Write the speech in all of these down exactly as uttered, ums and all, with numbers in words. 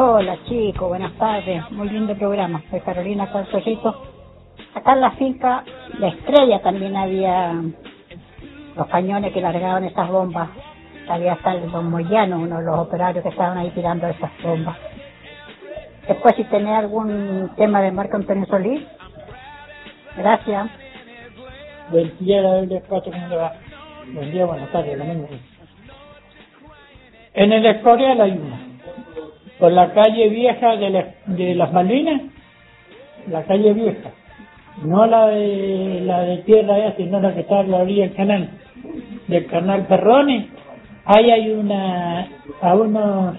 Hola chicos, buenas tardes, muy lindo programa, soy Carolina Calzorrito. Acá en la finca La Estrella también había los cañones que largaban esas bombas, había hasta el don Moyano, uno de los operarios que estaban ahí tirando esas bombas. Después, si tenés algún tema de Marco Antonio Solís, gracias. Del día del despacho, ¿cómo le va? Buen día, buenas tardes, lo mismo. En el Escorial hay una, por la calle vieja de, la, de las Malvinas, la calle vieja, no la de la de tierra esa, sino la que está a la orilla del canal, del canal Perrone. Ahí hay una, a unos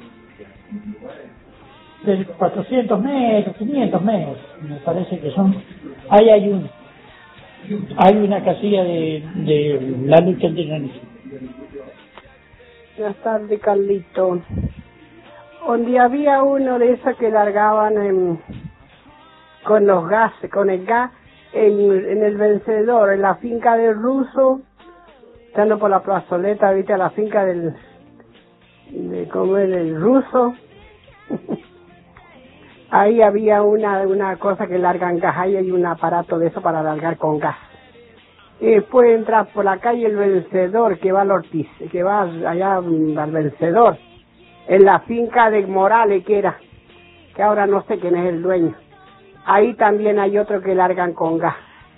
de cuatrocientos metros, quinientos metros, me parece que son, ahí hay una, hay una casilla de, de la lucha antigranizo. Buenas tardes, Carlito. Donde había uno de esos que largaban en, con los gases, con el gas, en, en el Vencedor, en la finca del Ruso, estando por la plazoleta, viste, a la finca del, de comer el Ruso. Ahí había una, una cosa que largan gas, ahí hay un aparato de eso para largar con gas. Y después entrar por la calle El Vencedor, que va al Ortiz, que va allá al Vencedor, en la finca de Morales que era, que ahora no sé quién es el dueño. Ahí también hay otro que largan con gas.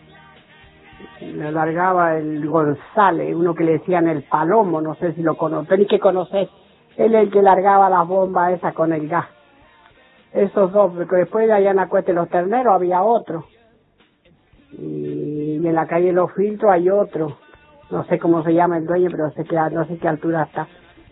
Le largaba el González, uno que le decían el Palomo, no sé si lo conoce, tenéis que conocer. Él es el que largaba las bombas esas con el gas. Esos dos, porque después de allá en la Cuesta de los Terneros había otro. Y en la calle Los Filtros hay otro, no sé cómo se llama el dueño, pero sé que no sé qué altura está.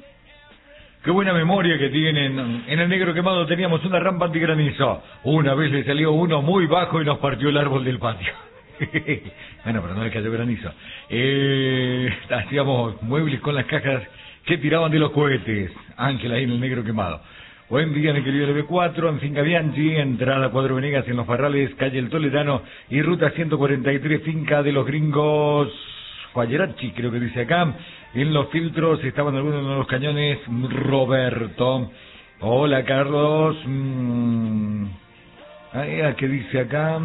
Qué buena memoria que tienen. En el Negro Quemado teníamos una rampa antigranizo. Una vez le salió uno muy bajo y nos partió el árbol del patio. Bueno, pero no le cayó granizo. Eh, hacíamos muebles con las cajas que tiraban de los cohetes. Ángel ahí en el Negro Quemado. Buen día, mi querido L B cuatro, en Finca Bianchi, entrada Cuadro Venegas en Los Parrales, calle El Toledano y ruta ciento cuarenta y tres, Finca de los Gringos, Fallerachi, creo que dice acá. En Los Filtros estaban algunos de los cañones, Roberto. Hola, Carlos. Mm. Ah, ¿qué dice acá?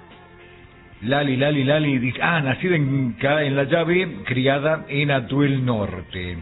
Lali, Lali, Lali, dice, ah, nacida en, en La Llave, criada en Atuel Norte.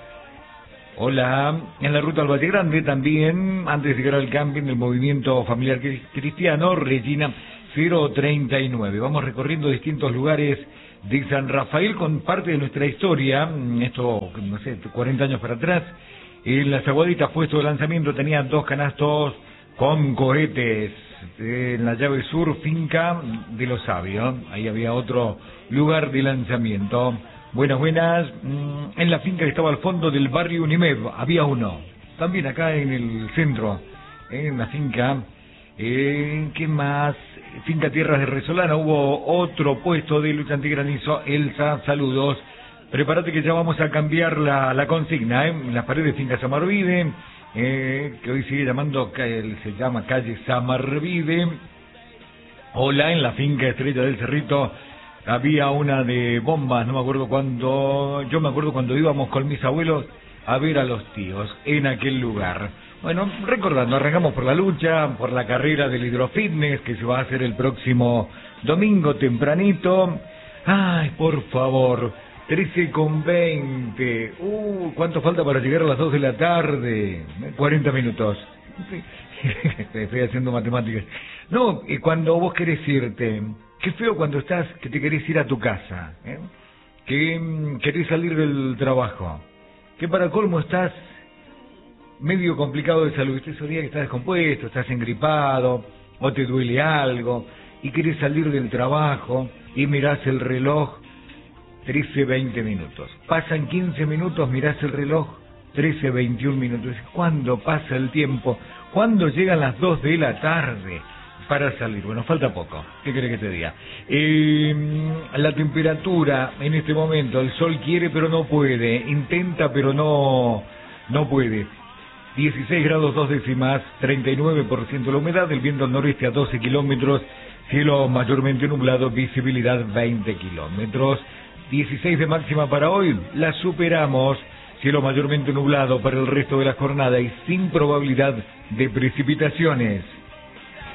Hola, en la ruta al Valle Grande también, antes de llegar al camping del Movimiento Familiar Cristiano, Regina cero treinta y nueve. Vamos recorriendo distintos lugares de San Rafael con parte de nuestra historia, esto, no sé, cuarenta años para atrás. En las Aguaditas, puesto de lanzamiento, tenía dos canastos con cohetes. En la Llave Sur, Finca de los Sabios, ahí había otro lugar de lanzamiento. Buenas, buenas. En la finca que estaba al fondo del barrio Unimev había uno. También acá en el centro, en la finca. Eh, ¿Qué más? Finca Tierras de Resolana, hubo otro puesto de lucha antigranizo. Elsa, saludos. Prepárate que ya vamos a cambiar la, la consigna, ¿eh? En las paredes de Finca Samarvide, eh, que hoy sigue llamando, se llama calle Samarvide. Hola, en la finca Estrella del Cerrito había una de bombas, no me acuerdo cuándo, yo me acuerdo cuando íbamos con mis abuelos a ver a los tíos en aquel lugar. Bueno, recordando, arrancamos por la lucha, por la carrera del hidrofitness que se va a hacer el próximo domingo tempranito. Ay, por favor, trece con veinte. Uh, ¿cuánto falta para llegar a las dos de la tarde? cuarenta minutos. Estoy haciendo matemáticas. No, y cuando vos querés irte, qué feo cuando estás, que te querés ir a tu casa, ¿eh? Que mm, querés salir del trabajo, que para colmo estás medio complicado de salud, esos días que estás descompuesto, estás engripado, o te duele algo, y querés salir del trabajo, y mirás el reloj, trece veinte minutos. Pasan quince minutos, mirás el reloj, trece veintiún minutos. ¿Cuándo pasa el tiempo? ¿Cuándo llegan las dos de la tarde para salir? Bueno, falta poco. ¿Qué querés que te diga? Eh, la temperatura en este momento, el sol quiere pero no puede, intenta pero no, no puede. dieciséis grados dos décimas, treinta y nueve por ciento la humedad, el viento al noreste a doce kilómetros, cielo mayormente nublado, visibilidad veinte kilómetros. dieciséis de máxima para hoy, la superamos. cielo mayormente nublado para el resto de la jornada y sin probabilidad de precipitaciones.